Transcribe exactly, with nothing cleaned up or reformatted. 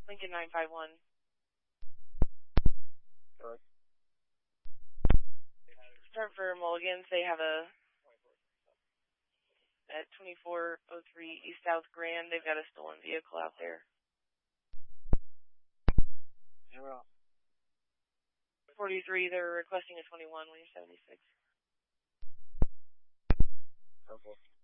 Lincoln nine five one. Correct. Start for Mulligans. They have a, at twenty-four oh three East South Grand, they've got a stolen vehicle out there. Zero. forty-three, they're requesting a twenty-one when you're seventy-six. Purple.